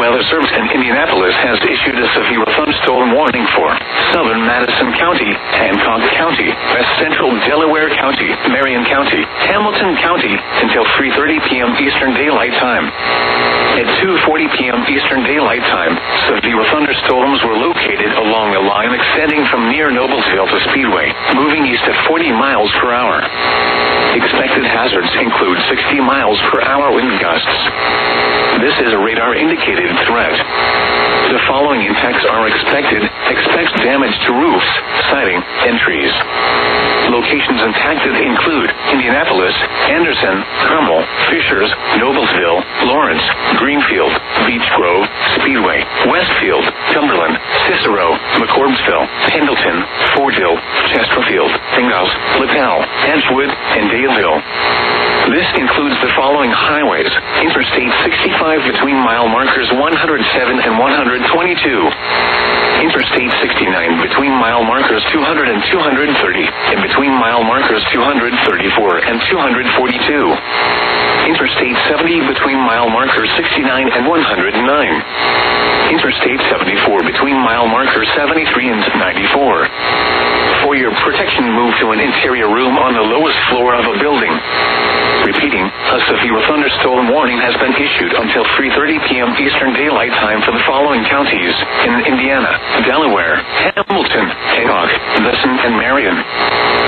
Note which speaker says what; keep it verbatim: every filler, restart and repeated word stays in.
Speaker 1: Weather Service in Indianapolis has issued a severe thunderstorm warning for southern Madison County, Hancock County, west central Delaware County, Marion County, Hamilton County until three thirty p.m. Eastern Daylight Time. At two forty p.m. Eastern Daylight Time, severe thunderstorms were located along a line extending from near Noblesville to Speedway, moving east at forty miles per hour. Expected hazards include sixty miles per hour wind gusts. This is a radar-indicated threat. The following impacts are expected. Expect damage to roofs, siding, and trees. Locations impacted include Indianapolis, Anderson, Carmel, Fishers, Noblesville, Lawrence, Greenfield, Beech Grove, Speedway, Westfield, Cumberland, Cicero, McCordsville, Pendleton, Fordville, Chesterfield, Ingalls, Littell, Edgewood, and Daleville. This includes the following highways: Interstate sixty-five between mile markers one hundred seven and one hundred twenty-two. Interstate sixty-nine between mile markers two hundred and two hundred thirty, and between mile markers two hundred thirty-four and two hundred forty-two. Interstate seventy between mile markers sixty-nine and one hundred nine. Interstate seventy-four between mile markers seventy-three and ninety-four. For your protection, move to an interior room on the lowest floor of a building. Repeating, a severe thunderstorm warning has been issued until three thirty p.m. Eastern Daylight Time for the following counties in Indiana, Delaware, Hamilton, Hancock, Madison, and Marion.